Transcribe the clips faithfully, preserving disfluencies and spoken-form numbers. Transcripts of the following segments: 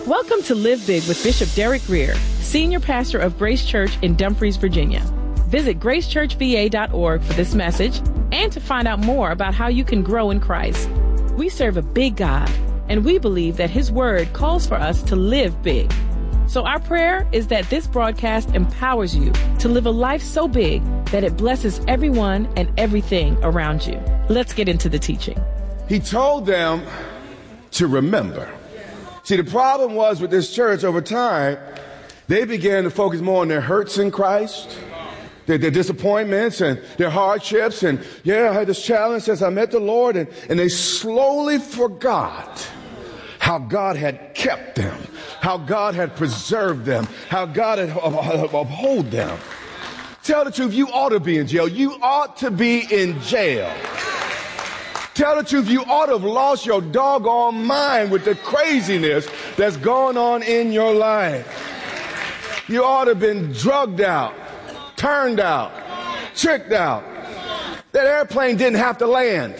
Welcome to Live Big with Bishop Derek Greer, Senior Pastor of Grace Church in Dumfries, Virginia. Visit grace church v a dot org for this message and to find out more about how you can grow in Christ. We serve a big God, and we believe that His Word calls for us to live big. So our prayer is that this broadcast empowers you to live a life so big that it blesses everyone and everything around you. Let's get into the teaching. He told them to remember. See, the problem was with this church over time, they began to focus more on their hurts in Christ, their, their disappointments and their hardships. And yeah, I had this challenge since I met the Lord. And, and they slowly forgot how God had kept them, how God had preserved them, how God had upheld them. Tell the truth, you ought to be in jail. You ought to be in jail. Tell the truth, you ought to have lost your doggone mind with the craziness that's going on in your life. You ought to have been drugged out, turned out, tricked out. That airplane didn't have to land.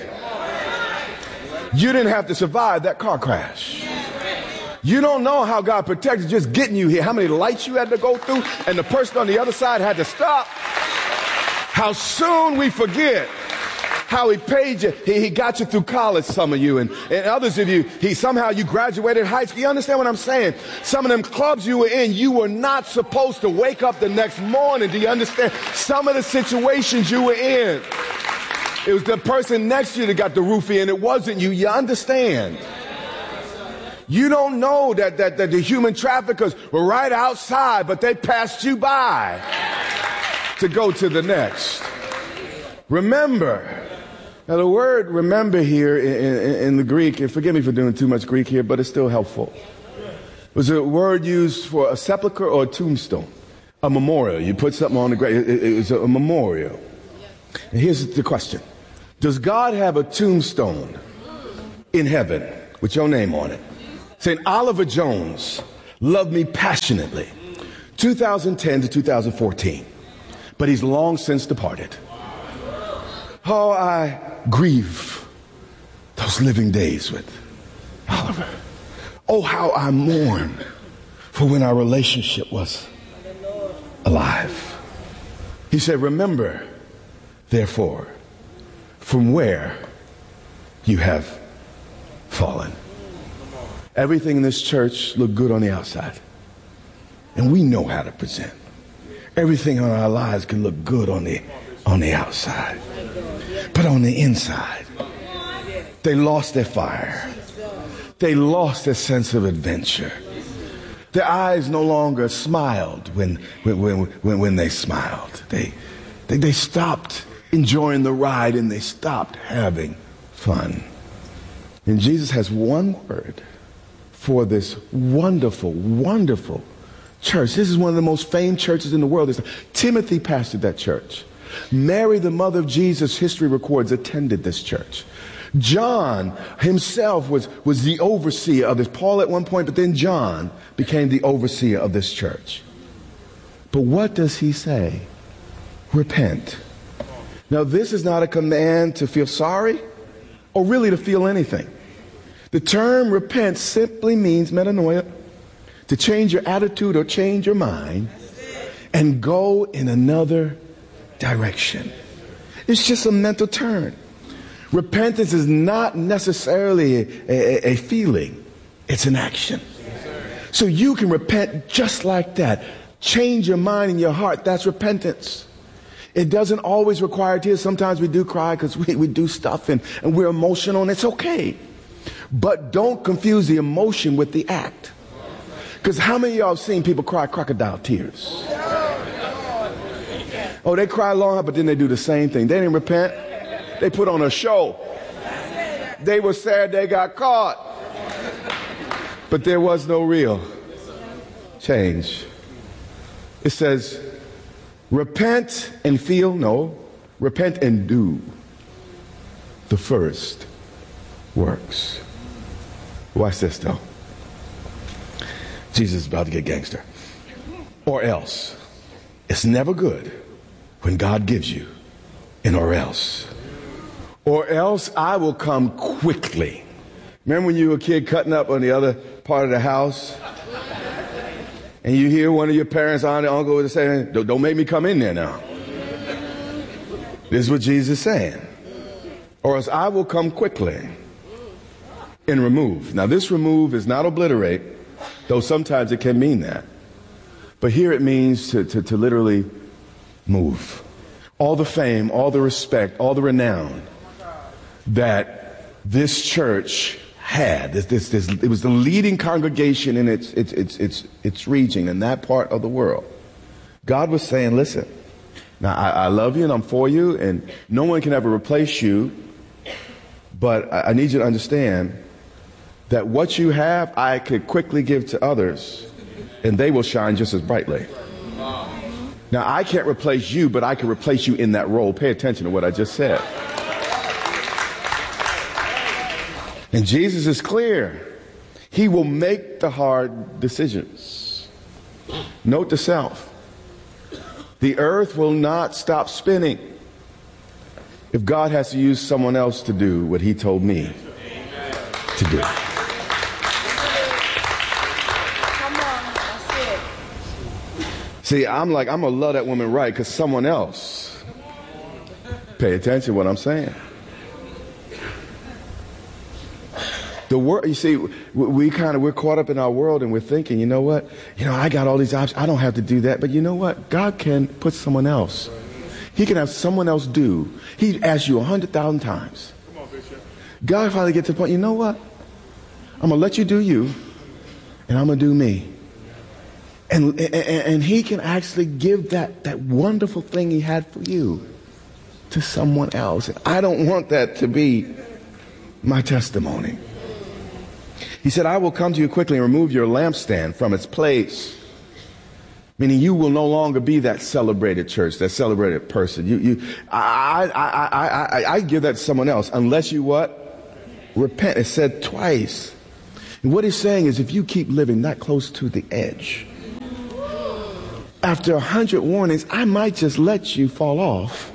You didn't have to survive that car crash. You don't know how God protected just getting you here, how many lights you had to go through, and the person on the other side had to stop. How soon we forget how he paid you. He, he got you through college, some of you, and, and others of you, he somehow you graduated high school. You understand what I'm saying? Some of them clubs you were in, you were not supposed to wake up the next morning. Do you understand? Some of the situations you were in, it was the person next to you that got the roofie and it wasn't you. You understand? You don't know that, that, that the human traffickers were right outside, but they passed you by to go to the next. Remember. Now, the word remember here in, in, in the Greek, and forgive me for doing too much Greek here, but it's still helpful. It was a word used for a sepulcher or a tombstone, a memorial. You put something on the grave. It, it was a memorial. And here's the question. Does God have a tombstone in heaven with your name on it? Saint Oliver Jones loved me passionately, two thousand ten to two thousand fourteen, but he's long since departed. Oh, I grieve those living days with Oliver. Oh, how I mourn for when our relationship was alive. He said, remember, therefore, from where you have fallen. Everything in this church looked good on the outside, and we know how to present. Everything in our lives can look good on the on the outside. But on the inside, they lost their fire. They lost their sense of adventure. Their eyes no longer smiled when when when, when, when they smiled. They, they they stopped enjoying the ride and they stopped having fun. And Jesus has one word for this wonderful, wonderful church. This is one of the most famed churches in the world. Timothy pastored that church. Mary, the mother of Jesus, history records, attended this church. John himself was, was the overseer of this. Paul at one point, but then John became the overseer of this church. But what does he say? Repent. Now, this is not a command to feel sorry or really to feel anything. The term repent simply means metanoia, to change your attitude or change your mind and go in another direction. It's just a mental turn. Repentance is not necessarily a, a, a feeling. It's an action. So you can repent just like that. Change your mind and your heart. That's repentance. It doesn't always require tears. Sometimes we do cry because we, we do stuff and, and we're emotional, and it's okay. But don't confuse the emotion with the act. Because how many of y'all have seen people cry crocodile tears? Oh, they cry long, but then they do the same thing. They didn't repent. They put on a show. They were sad they got caught. But there was no real change. It says, repent and feel, no, repent and do the first works. Watch this, though. Jesus is about to get gangster. Or else. It's never good when God gives you an or else. Or else I will come quickly. Remember when you were a kid cutting up on the other part of the house And you hear one of your parents, aunt, uncle saying, don't, don't make me come in there now. This is what Jesus is saying. Or else I will come quickly and remove. Now this remove is not obliterate, though sometimes it can mean that. But here it means to, to, to literally move. All the fame, all the respect, all the renown that this church had. This, this, this, it was the leading congregation in its, its, its, its, its region in that part of the world. God was saying, listen, now I, I love you and I'm for you and no one can ever replace you. But I, I need you to understand that what you have, I could quickly give to others and they will shine just as brightly. Now, I can't replace you, but I can replace you in that role. Pay attention to what I just said. And Jesus is clear. He will make the hard decisions. Note to self. The earth will not stop spinning if God has to use someone else to do what he told me to do. See, I'm like, I'm going to love that woman right because someone else. Pay attention to what I'm saying. The world, you see, we kind of, we're caught up in our world and we're thinking, you know what? You know, I got all these options. I don't have to do that. But you know what? God can put someone else. He can have someone else do. He asked you a hundred thousand times. God finally gets to the point, you know what? I'm going to let you do you and I'm going to do me. And, and, and he can actually give that, that wonderful thing he had for you to someone else. I don't want that to be my testimony. He said, I will come to you quickly and remove your lampstand from its place. Meaning you will no longer be that celebrated church, that celebrated person. You, you, I, I, I, I, I give that to someone else unless you what? Repent. It said twice. And what he's saying is if you keep living that close to the edge, after a hundred warnings, I might just let you fall off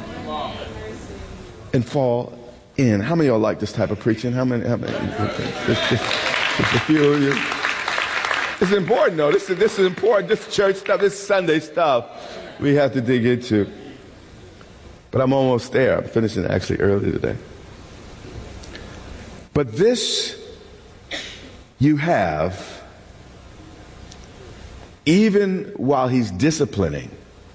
and fall in. How many of y'all like this type of preaching? How many? How many? Just, just, just a few of you. It's important, though. This is, this is important. This church stuff, this Sunday stuff we have to dig into. But I'm almost there. I'm finishing actually early today. But this you have even while he's disciplining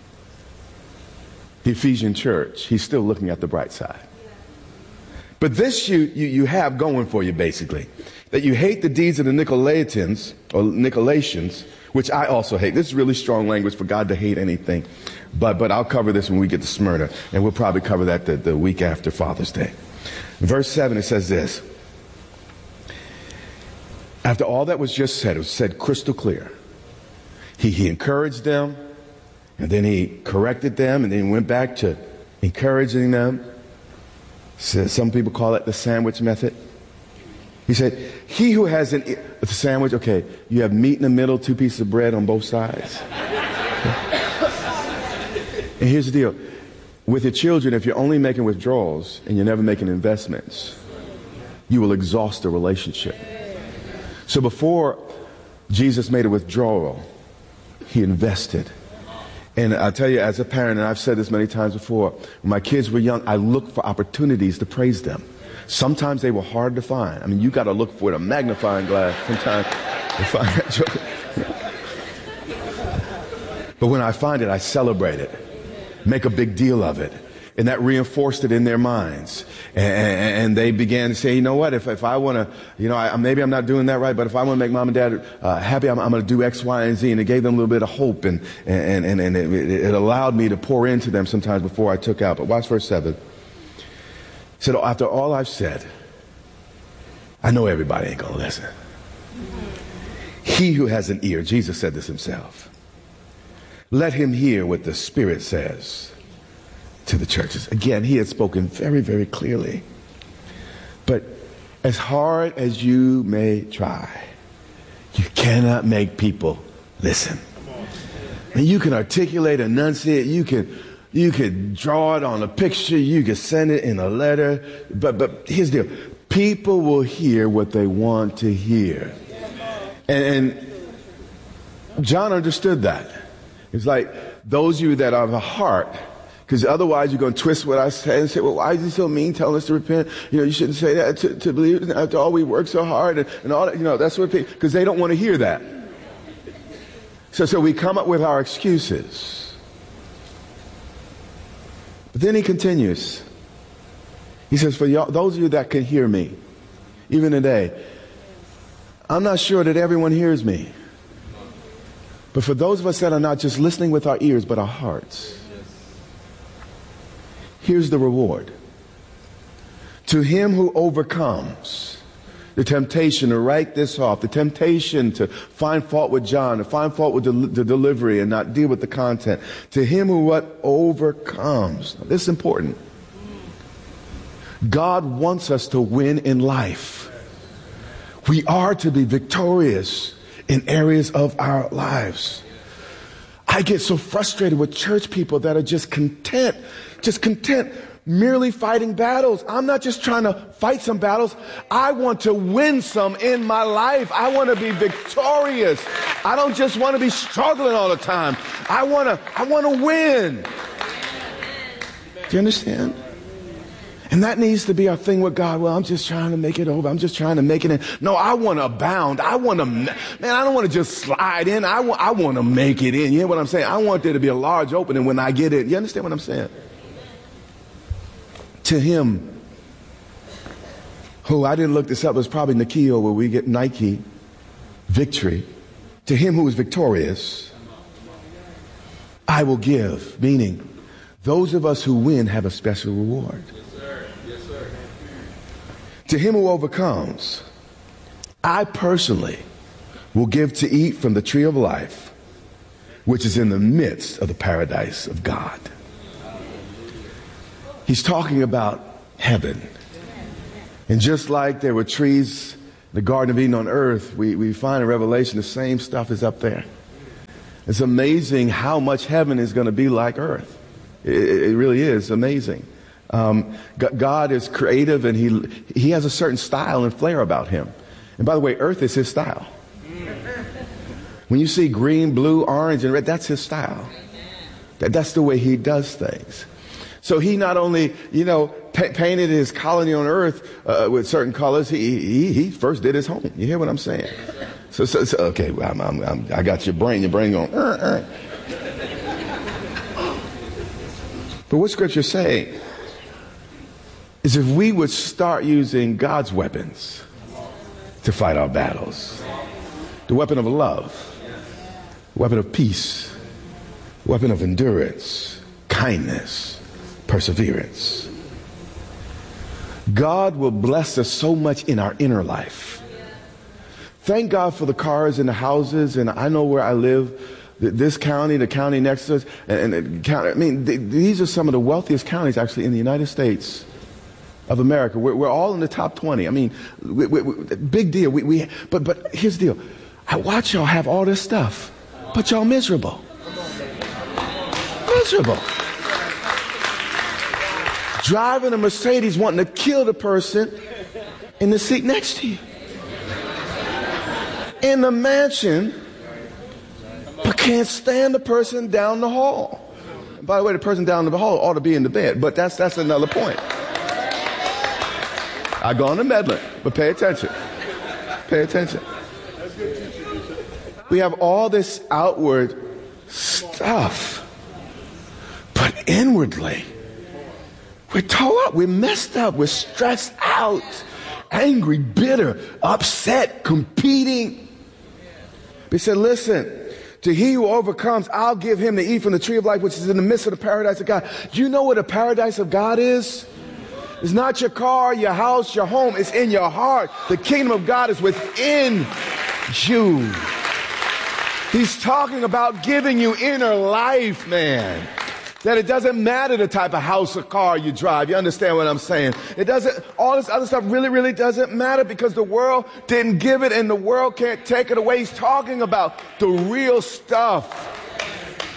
the Ephesian church, he's still looking at the bright side. But this you, you, you have going for you, basically, that you hate the deeds of the Nicolaitans or Nicolaitans, which I also hate. This is really strong language for God to hate anything. But, but I'll cover this when we get to Smyrna, and we'll probably cover that the, the week after Father's Day. In verse seven, it says this. After all that was just said, it was said crystal clear. He, he encouraged them, and then he corrected them, and then he went back to encouraging them. So some people call it the sandwich method. He said, he who has an ear, a sandwich, okay, you have meat in the middle, two pieces of bread on both sides. And here's the deal. With your children, if you're only making withdrawals and you're never making investments, you will exhaust the relationship. So before Jesus made a withdrawal, he invested. And I tell you, as a parent, and I've said this many times before, when my kids were young, I looked for opportunities to praise them. Sometimes they were hard to find. I mean, you got to look for it, a magnifying glass sometimes to find that joke. But when I find it, I celebrate it, make a big deal of it. And that reinforced it in their minds. And, and, and they began to say, you know what, if, if I want to, you know, I, maybe I'm not doing that right, but if I want to make mom and dad uh, happy, I'm, I'm going to do X, Y, and Z. And it gave them a little bit of hope. And, and, and, and it, it allowed me to pour into them sometimes before I took out. But watch verse seven. It said, after all I've said, I know everybody ain't going to listen. He who has an ear, Jesus said this himself, let him hear what the Spirit says to the churches. Again, he had spoken very, very clearly. But as hard as you may try, you cannot make people listen. And you can articulate, enunciate, you can you can draw it on a picture, you can send it in a letter, but but here's the deal. People will hear what they want to hear. And, and John understood that. It's like those of you that are of the heart, because otherwise you're going to twist what I say and say, well, why is he so mean telling us to repent? You know, you shouldn't say that to, to believe after all we work so hard and, and all that. You know, that's what they, because they don't want to hear that. So, so we come up with our excuses. But then he continues. He says, for y'all, those of you that can hear me, even today, I'm not sure that everyone hears me. But for those of us that are not just listening with our ears, but our hearts, here's the reward. To him who overcomes the temptation to write this off, the temptation to find fault with John, to find fault with the, the delivery and not deal with the content. To him who what overcomes. Now, this is important. God wants us to win in life. We are to be victorious in areas of our lives. I get so frustrated with church people that are just content, just content merely fighting battles. I'm not just trying to fight some battles. I want to win some in my life. I want to be victorious. I don't just want to be struggling all the time. I want to, I want to win. Do you understand? And that needs to be our thing with God. Well, I'm just trying to make it over. I'm just trying to make it in. No, I want to abound. I want to, man, I don't want to just slide in. I want, I want to make it in. You hear what I'm saying? I want there to be a large opening when I get in. You understand what I'm saying? To him, who I didn't look this up, it was probably Nikio where we get Nike, victory. To him who is victorious, I will give. Meaning, those of us who win have a special reward. To him who overcomes, I personally will give to eat from the tree of life, which is in the midst of the paradise of God. He's talking about heaven. And just like there were trees in the Garden of Eden on earth, we, we find in Revelation the same stuff is up there. It's amazing how much heaven is going to be like earth. It, it really is amazing. Um, God is creative, and he he has a certain style and flair about him. And by the way, earth is his style. When you see green, blue, orange, and red, that's his style. That, that's the way he does things. So he not only, you know, pa- painted his colony on earth uh, with certain colors, he, he he first did his home. You hear what I'm saying? So, so, so okay, well, I'm, I'm, I'm, I got your brain. Your brain going. Uh, uh. But what Scripture's saying is if we would start using God's weapons to fight our battles, the weapon of love, the weapon of peace, the weapon of endurance, kindness, perseverance, God will bless us so much in our inner life. Thank God for the cars and the houses, and I know where I live. This county, the county next to us, and, and the county, I mean, th- these are some of the wealthiest counties actually in the United States of America. We're, we're all in the top twenty. I mean, we, we, we, big deal. We, we, but, but here's the deal. I watch y'all have all this stuff, but y'all miserable. Miserable. Driving a Mercedes, wanting to kill the person in the seat next to you. In the mansion, but can't stand the person down the hall. And by the way, the person down the hall ought to be in the bed, but that's that's another point. I go on to meddling, but pay attention. Pay attention. We have all this outward stuff, but inwardly, we're tore up, we're messed up, we're stressed out, angry, bitter, upset, competing. He said, listen, to he who overcomes, I'll give him to eat from the tree of life, which is in the midst of the paradise of God. Do you know what the paradise of God is? It's not your car, your house, your home. It's in your heart. The kingdom of God is within you. He's talking about giving you inner life, man. That it doesn't matter the type of house or car you drive. You understand what I'm saying? It doesn't, all this other stuff really, really doesn't matter because the world didn't give it and the world can't take it away. He's talking about the real stuff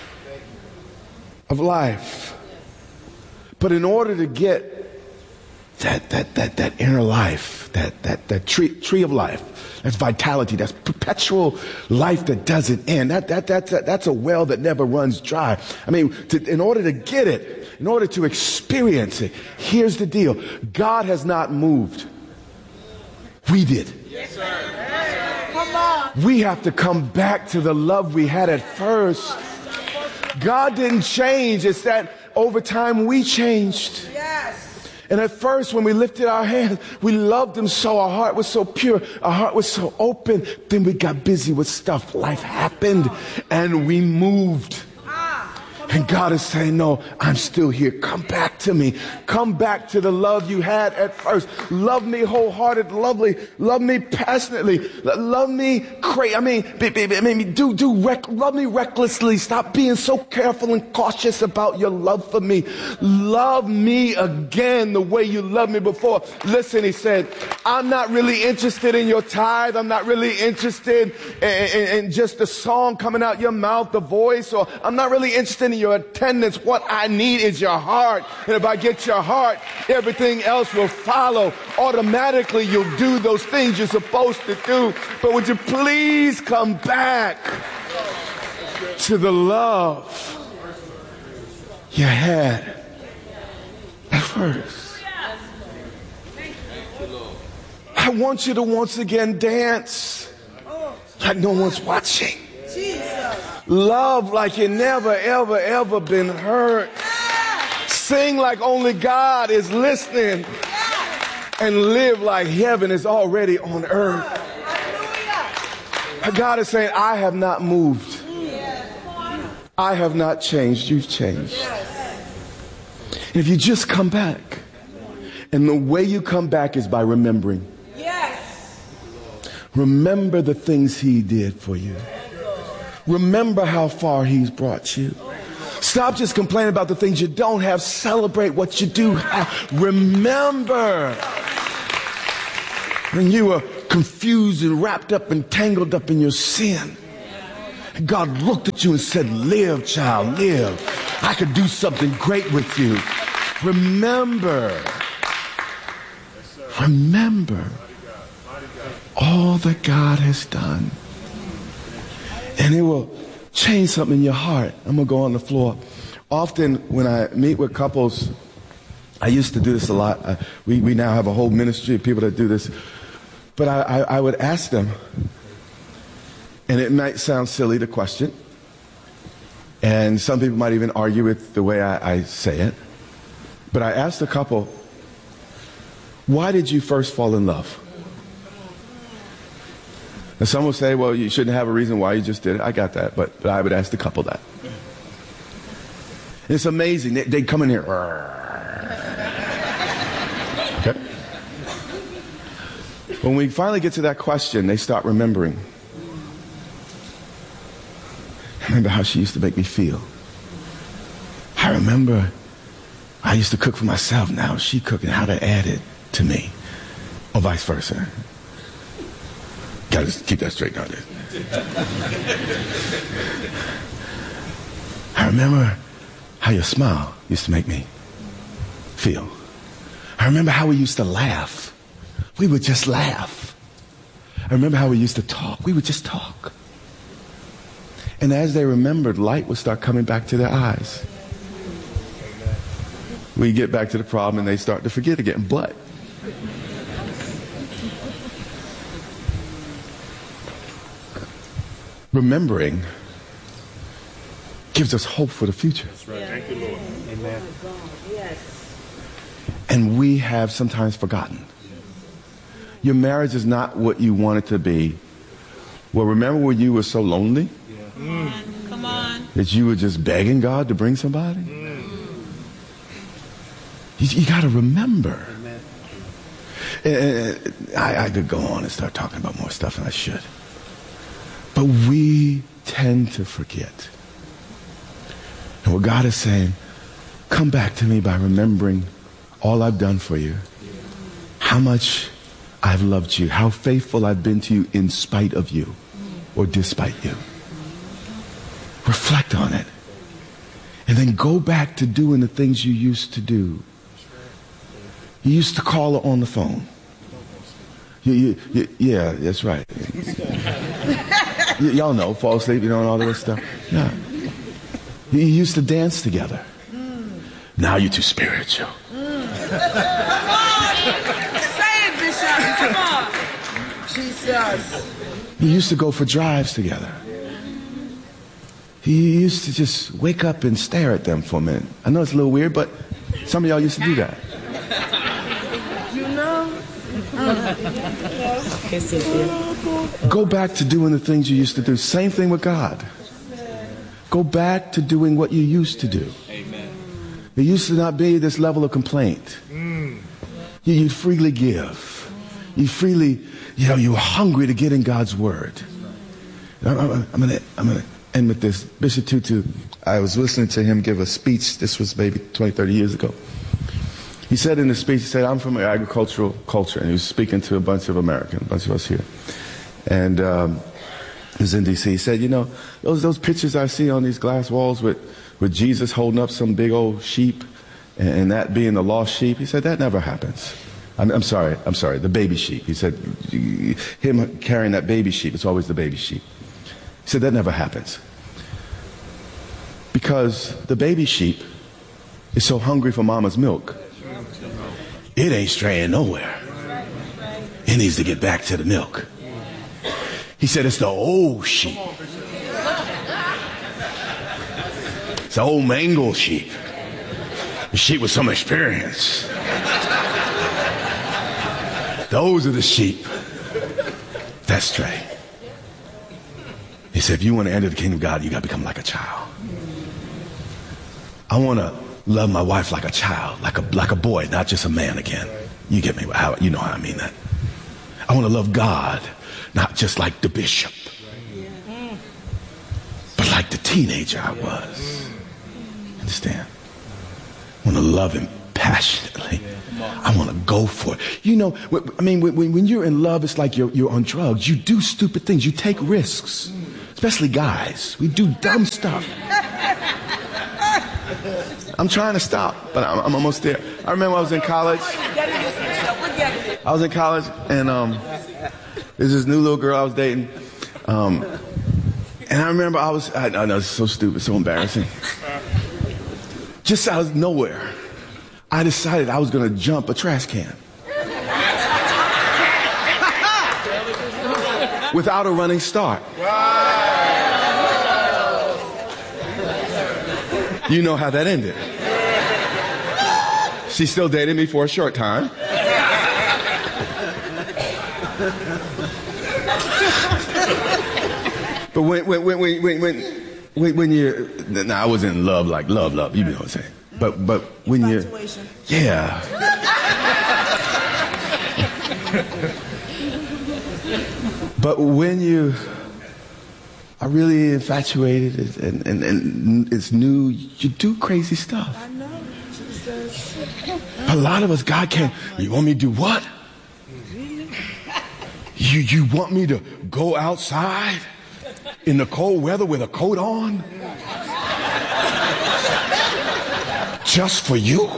of life. But in order to get that, that, that, that inner life, that, that, that tree, tree of life, that's vitality, that's perpetual life that doesn't end. That, that, that, that, that's a well that never runs dry. I mean, to, in order to get it, in order to experience it, here's the deal. God has not moved. We did. Yes, sir. Yes, sir. Come on. We have to come back to the love we had at first. God didn't change. It's that over time we changed. Yes. And at first, when we lifted our hands, we loved him so. Our heart was so pure. Our heart was so open. Then we got busy with stuff. Life happened and we moved. And God is saying, no, I'm still here. Come back to me. Come back to the love you had at first. Love me wholeheartedly. Lovely. Love me passionately. Love me crazy. I mean, be, be, I mean, do, do, rec- love me recklessly. Stop being so careful and cautious about your love for me. Love me again the way you loved me before. Listen, he said, I'm not really interested in your tithe. I'm not really interested in, in, in just the song coming out your mouth, the voice, or I'm not really interested in your attendance. What I need is your heart. And if I get your heart, everything else will follow. Automatically, you'll do those things you're supposed to do. But would you please come back to the love you had at first? I want you to once again dance like no one's watching. Love like you never, ever, ever been hurt. Sing like only God is listening. And live like heaven is already on earth. God is saying, I have not moved. I have not changed. You've changed. And if you just come back, and the way you come back is by remembering. Remember the things he did for you. Remember how far he's brought you. Stop just complaining about the things you don't have. Celebrate what you do have. Remember when you were confused and wrapped up and tangled up in your sin. God looked at you and said, live, child, live. I could do something great with you. Remember. Remember all that God has done. And it will change something in your heart. I'm going to go on the floor. Often when I meet with couples, I used to do this a lot. Uh, we, we now have a whole ministry of people that do this. But I, I, I would ask them, and it might sound silly to question, and some people might even argue with the way I, I say it. But I asked the couple, why did you first fall in love? And some will say, well, you shouldn't have a reason why you just did it. I got that. But, but I would ask the couple that. And it's amazing. They, they'd come in here. Okay. When we finally get to that question, they start remembering. I remember how she used to make me feel. I remember I used to cook for myself. Now she cooking, how to add it to me. Or vice versa. Gotta keep that straight now. I remember how your smile used to make me feel. I remember how we used to laugh. We would just laugh. I remember how we used to talk. We would just talk. And as they remembered, light would start coming back to their eyes. We get back to the problem and they start to forget again. But remembering gives us hope for the future. That's right. Thank you, Lord. Amen. And we have sometimes forgotten. Your marriage is not what you want it to be. Well, remember when you were so lonely? Mm. Come on. That you were just begging God to bring somebody? Mm. You, you got to remember. And I, I could go on and start talking about more stuff than I should. But we tend to forget. And what God is saying, come back to me by remembering all I've done for you. How much I've loved you. How faithful I've been to you in spite of you or despite you. Reflect on it. And then go back to doing the things you used to do. You used to call her on the phone. You, you, you, yeah, that's right. y- y'all know, fall asleep, you know, and all that stuff. Yeah. You used to dance together. Mm. Now you're too spiritual. Mm. Come on! Say it, Bishop. Come on. Jesus. You used to go for drives together. You used to just wake up and stare at them for a minute. I know it's a little weird, but some of y'all used to do that. You know? Go back to doing the things you used to do. Same thing with God. Go back to doing what you used to do. Amen. There used to not be this level of complaint. Mm. You, you'd freely give. You freely, you know, you were hungry to get in God's word. I'm, I'm, I'm gonna, I'm gonna end with this. Bishop Tutu, I was listening to him give a speech. This was maybe twenty, thirty years ago. He said in the speech, he said, I'm from an agricultural culture. And he was speaking to a bunch of Americans, a bunch of us here. And um, he was in D C He said, you know, those those pictures I see on these glass walls with, with Jesus holding up some big old sheep and, and that being the lost sheep, he said, that never happens. I'm, I'm sorry, I'm sorry, the baby sheep. He said, him carrying that baby sheep, it's always the baby sheep. He said, that never happens. Because the baby sheep is so hungry for mama's milk. It ain't straying nowhere. It needs to get back to the milk. He said it's the old sheep. It's the old mangled sheep. The sheep with some experience. Those are the sheep that stray. He said, if you want to enter the kingdom of God, you got to become like a child. I want to love my wife like a child, like a like a boy, not just a man again. You get me? How, you know how I mean that. I want to love God, not just like the bishop, but like the teenager I was. Understand? I want to love him passionately. I want to go for it. You know, I mean, when, when you're in love, it's like you're, you're on drugs. You do stupid things. You take risks, especially guys. We do dumb stuff. I'm trying to stop, but I'm, I'm almost there. I remember I was in college. I was in college, and um, there's this new little girl I was dating. Um, and I remember I was, I, I know it's so stupid, so embarrassing. Just out of nowhere, I decided I was going to jump a trash can. Without a running start. You know how that ended. She still dated me for a short time. But when when when when when when, when you're, nah, I wasn't in love like love love. You know what I'm saying? But but when you, yeah. But when you are really infatuated and, and, and it's new, you do crazy stuff. I know. Jesus. A lot of us, God can't. You want me to do what? You you want me to go outside in the cold weather with a coat on? Just for you?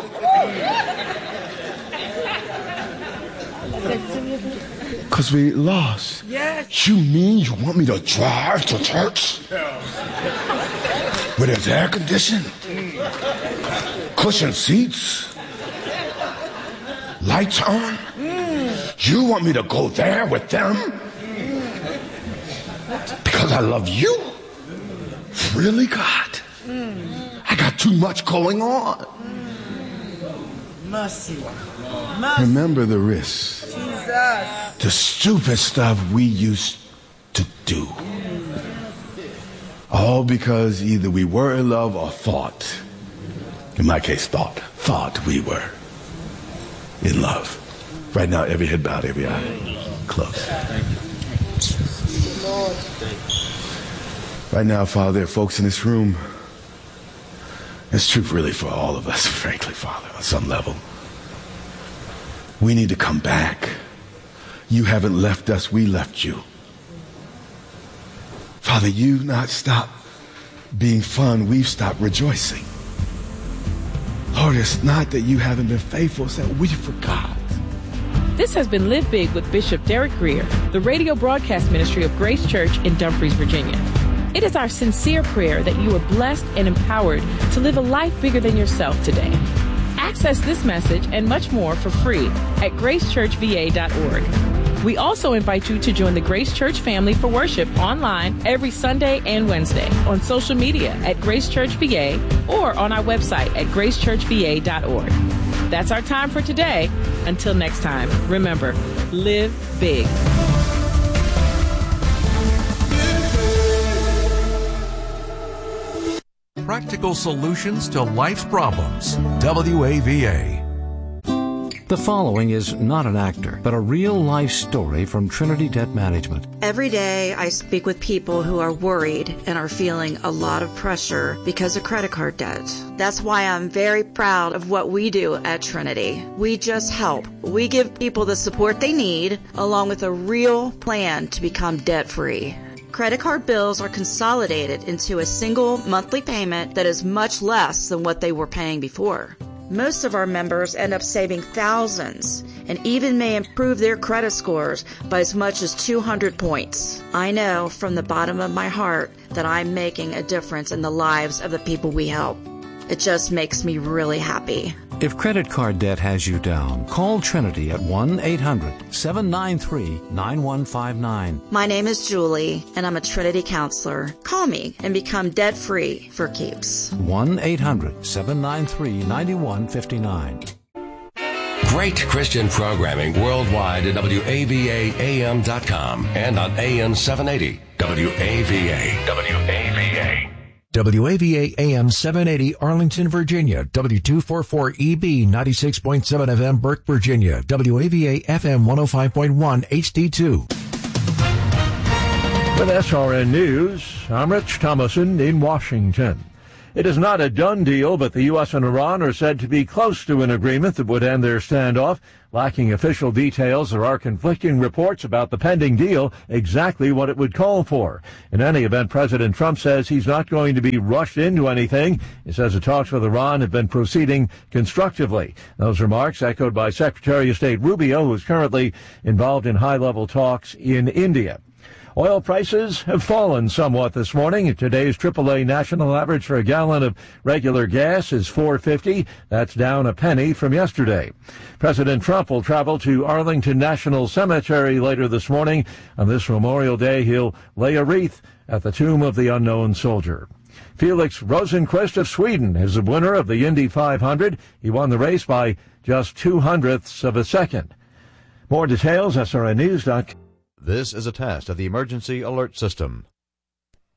Because we lost. Yes. You mean you want me to drive to church? Where there's air conditioning, cushion seats, lights on? Mm. You want me to go there with them? Mm. Because I love you? Really, God? Mm. I got too much going on. Mm. Mercy. Mercy. Remember the risks. Jesus. The stupid stuff we used to do. All because either we were in love or thought, in my case thought, thought we were in love. Right now, every head bowed, every eye closed. Right now, Father, there are folks in this room. It's true really for all of us, frankly, Father, on some level. We need to come back. You haven't left us, we left you. Father, you've not stopped being fun, we've stopped rejoicing. Lord, Lord, it's not that you haven't been faithful. It's that we forgot. This has been Live Big with Bishop Derek Grier, the radio broadcast ministry of Grace Church in Dumfries, Virginia. It is our sincere prayer that you are blessed and empowered to live a life bigger than yourself today. Access this message and much more for free at grace church v a dot org. We also invite you to join the Grace Church family for worship online every Sunday and Wednesday on social media at Grace Church V A or on our website at grace church v a dot org. That's our time for today. Until next time, remember, live big. Practical solutions to life's problems. W A V A. The following is not an actor, but a real-life story from Trinity Debt Management. Every day I speak with people who are worried and are feeling a lot of pressure because of credit card debt. That's why I'm very proud of what we do at Trinity. We just help. We give people the support they need, along with a real plan to become debt-free. Credit card bills are consolidated into a single monthly payment that is much less than what they were paying before. Most of our members end up saving thousands and even may improve their credit scores by as much as two hundred points. I know from the bottom of my heart that I'm making a difference in the lives of the people we help. It just makes me really happy. If credit card debt has you down, call Trinity at one eight hundred seven nine three nine one five nine. My name is Julie, and I'm a Trinity counselor. Call me and become debt-free for keeps. one eight hundred seven nine three nine one five nine. Great Christian programming worldwide at W A V A A M dot com and on A M seven eighty. W A V A. W A V A. W A V A A M seven eighty Arlington, Virginia. W two forty-four E B ninety-six point seven F M Burke, Virginia. W A V A F M one oh five point one H D two. With S R N News, I'm Rich Thomason in Washington. It is not a done deal, but the U S and Iran are said to be close to an agreement that would end their standoff. Lacking official details, there are conflicting reports about the pending deal, exactly what it would call for. In any event, President Trump says he's not going to be rushed into anything. He says the talks with Iran have been proceeding constructively. Those remarks echoed by Secretary of State Rubio, who is currently involved in high-level talks in India. Oil prices have fallen somewhat this morning. Today's triple A national average for a gallon of regular gas is four fifty. That's down a penny from yesterday. President Trump will travel to Arlington National Cemetery later this morning. On this Memorial Day, he'll lay a wreath at the tomb of the unknown soldier. Felix Rosenqvist of Sweden is the winner of the Indy five hundred. He won the race by just two hundredths of a second. More details, S R N News dot com. This is a test of the emergency alert system.